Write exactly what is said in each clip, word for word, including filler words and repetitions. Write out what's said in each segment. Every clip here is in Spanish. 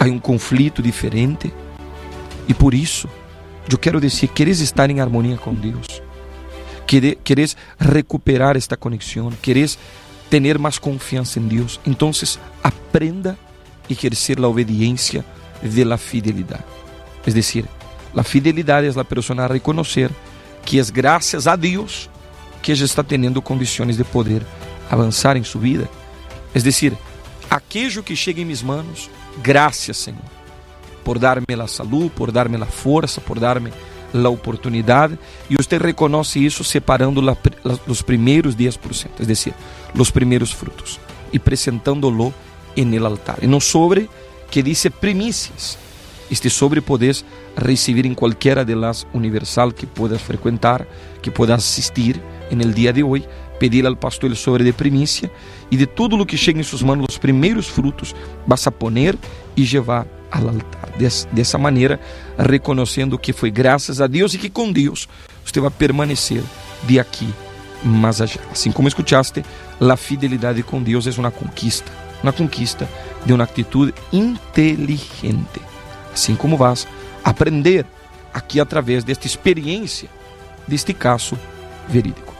há um conflito diferente. E por isso, eu quero dizer, queres estar em harmonia com Deus, queres recuperar esta conexão, queres ter mais confiança em Deus, então aprenda a exercer a obediência de la fidelidade. Es decir, la fidelidad es la persona a reconocer que es gracias a Dios que ella está teniendo condiciones de poder avanzar en su vida. Es decir, aquello que llega en mis manos, gracias Señor, por darme la salud, por darme la fuerza, por darme la oportunidad. Y usted reconoce eso separando la, la, los primeros diez por ciento, es decir, los primeros frutos, y presentándolo en el altar. Y no sobre que dice primicias. Este sobre podes recibir em qualquer de las universal que puedas frequentar, que puedas assistir en el dia de hoje, pedir al pastor el sobre de primícia, e de tudo o que chega em suas mãos, os primeiros frutos, vas a poner e levar al altar. Des, dessa maneira, reconhecendo que foi graças a Deus e que com Deus você vai permanecer de aqui mais allá. Assim como escutaste, a fidelidade com Deus é uma conquista, uma conquista de uma atitude inteligente. Assim como vas aprender aqui através desta experiência, deste caso verídico.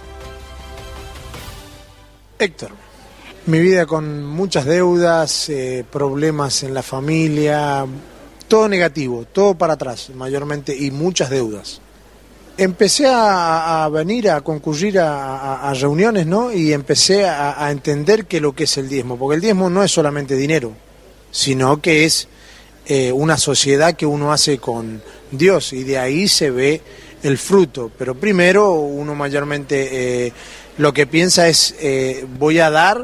Héctor, mi vida con muchas deudas, eh, problemas en la familia, todo negativo, todo para atrás mayormente, y muchas deudas. Empecé a, a venir a concurrir a, a, a reuniones, ¿no? Y empecé a, a entender que lo que es el diezmo, porque el diezmo no es solamente dinero, sino que es Eh, una sociedad que uno hace con Dios, y de ahí se ve el fruto. Pero primero uno mayormente eh, lo que piensa es eh, voy a dar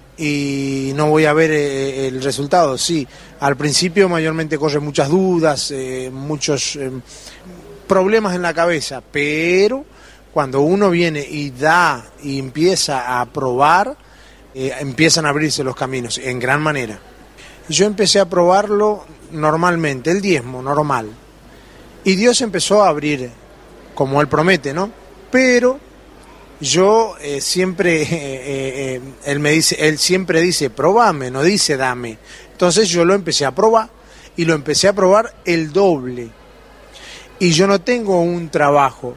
y no voy a ver eh, el resultado. Sí, al principio mayormente corren muchas dudas, eh, muchos eh, problemas en la cabeza, pero cuando uno viene y da y empieza a probar, eh, empiezan a abrirse los caminos en gran manera. Yo empecé a probarlo normalmente, el diezmo normal, y Dios empezó a abrir como Él promete, ¿no? Pero yo eh, siempre, eh, eh, Él me dice, Él siempre dice, probame, no dice dame. Entonces yo lo empecé a probar, y lo empecé a probar el doble. Y yo no tengo un trabajo,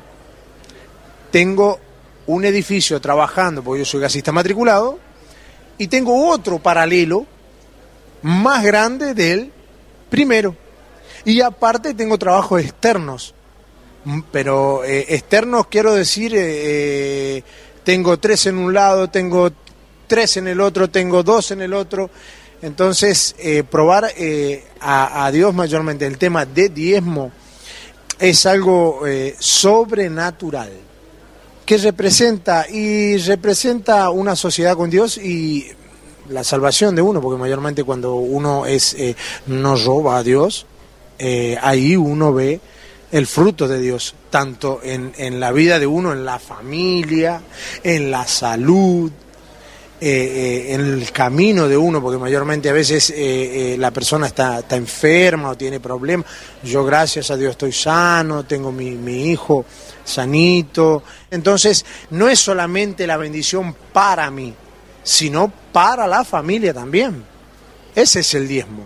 tengo un edificio trabajando, porque yo soy gasista matriculado, y tengo otro paralelo, más grande del primero, y aparte tengo trabajos externos, pero eh, externos quiero decir, eh, tengo tres en un lado, tengo tres en el otro, tengo dos en el otro. Entonces eh, probar eh, a, a Dios mayormente el tema de diezmo es algo eh, sobrenatural, que representa y representa una sociedad con Dios y la salvación de uno, porque mayormente cuando uno es eh, no roba a Dios, eh, ahí uno ve el fruto de Dios, tanto en, en la vida de uno, en la familia, en la salud, eh, eh, en el camino de uno, porque mayormente a veces eh, eh, la persona está, está enferma o tiene problemas. Yo gracias a Dios estoy sano, tengo mi, mi hijo sanito. Entonces no es solamente la bendición para mí, sino para la familia también. Ese es el diezmo.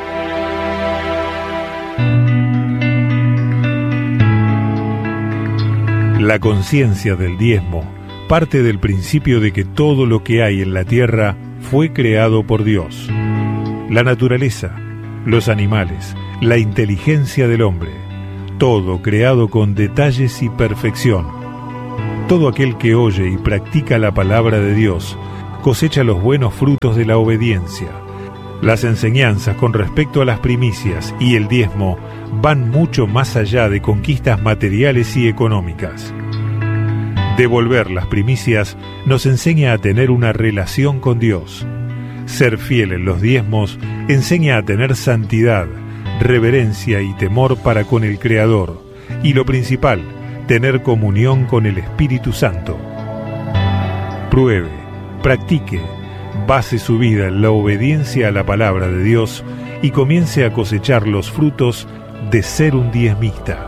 La conciencia del diezmo parte del principio de que todo lo que hay en la tierra fue creado por Dios. La naturaleza, los animales, la inteligencia del hombre, todo creado con detalles y perfección. Todo aquel que oye y practica la palabra de Dios cosecha los buenos frutos de la obediencia. Las enseñanzas con respecto a las primicias y el diezmo van mucho más allá de conquistas materiales y económicas. Devolver las primicias nos enseña a tener una relación con Dios. Ser fiel en los diezmos enseña a tener santidad, reverencia y temor para con el Creador. Y lo principal, tener comunión con el Espíritu Santo. Pruebe, practique, base su vida en la obediencia a la palabra de Dios y comience a cosechar los frutos de ser un diezmista.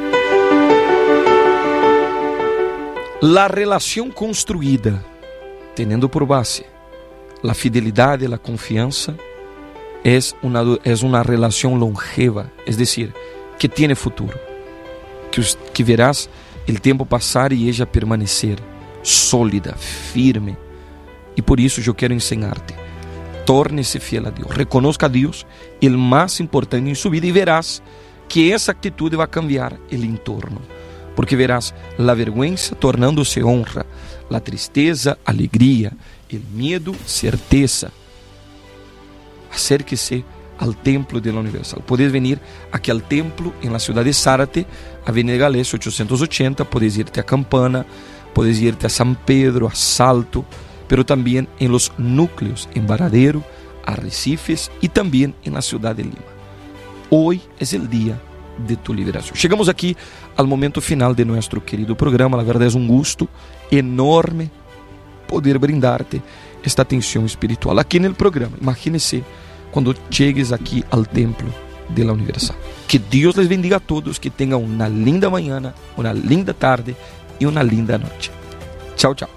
La relación construida teniendo por base la fidelidad y la confianza, es una, es una relación longeva, es decir, que tiene futuro, que, que verás el tiempo pasar y ella permanecer sólida, firme. Y por eso yo quiero enseñarte: tórnese fiel a Dios, reconozca a Dios el más importante en su vida, y verás que esa actitud va a cambiar el entorno, porque verás la vergüenza tornándose honra, la tristeza, alegría, el miedo, certeza. Acérquese al templo de la Universal. Puedes venir aquí al templo en la ciudad de Zárate, Avenida Galés ochocientos ochenta, puedes irte a Campana, puedes irte a San Pedro, a Salto, pero también en los núcleos, en Varadero, Arrecifes y también en la ciudad de Lima. Hoy es el día de tu liberación. Llegamos aquí al momento final de nuestro querido programa. La verdad es un gusto enorme poder brindarte esta atención espiritual aquí en el programa. Imagínese cuando llegues aquí al templo de la Universal. Que Dios les bendiga a todos, que tengan una linda mañana, una linda tarde y una linda noche. Chao, chao.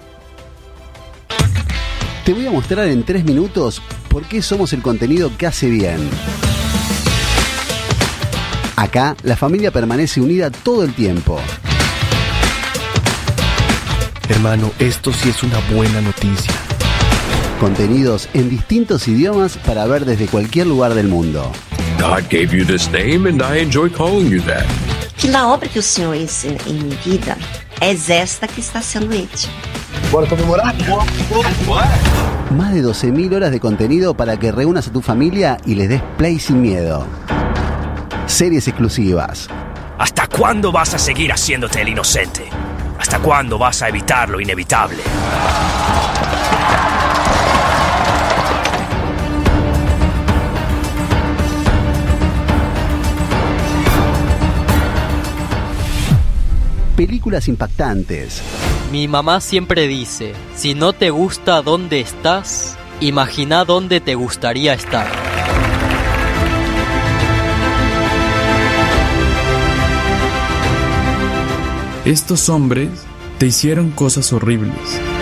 Te voy a mostrar en tres minutos por qué somos el contenido que hace bien. Acá, la familia permanece unida todo el tiempo. Hermano, esto sí es una buena noticia. Contenidos en distintos idiomas para ver desde cualquier lugar del mundo. God gave you this name and I enjoy calling you that. Que la obra que o Senhor hizo em minha vida é esta que está sendo hecha. Bora comemorar? Más de doce mil horas de contenido para que reúnas a tu familia y les des play sin miedo. Series exclusivas. ¿Hasta cuándo vas a seguir haciéndote el inocente? ¿Hasta cuándo vas a evitar lo inevitable? Películas impactantes. Mi mamá siempre dice, si no te gusta dónde estás, imagina dónde te gustaría estar. Estos hombres te hicieron cosas horribles.